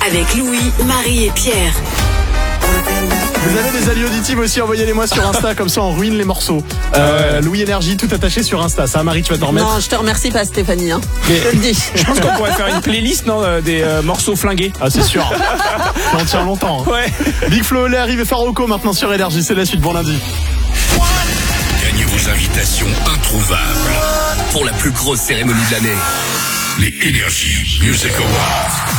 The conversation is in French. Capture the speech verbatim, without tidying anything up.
Avec Louis, Marie et Pierre. Vous avez des alliés auditifs aussi, envoyez-les-moi sur Insta, comme ça on ruine les morceaux. Euh, ah ouais. Louis Énergie, tout attaché sur Insta. Ça, Marie, tu vas t'en remettre? Non, je te remercie pas, Stéphanie. Hein. Mais, je te le dis. Je pense qu'on pourrait faire une playlist, non, des euh, morceaux flingués. Ah, c'est sûr. On tient longtemps. Hein. Ouais. Big Flo, Olé arrive et Farouko maintenant sur Énergie. C'est la suite. Bon lundi. Gagnez vos invitations introuvables pour la plus grosse cérémonie de l'année. Les Energy Music Awards.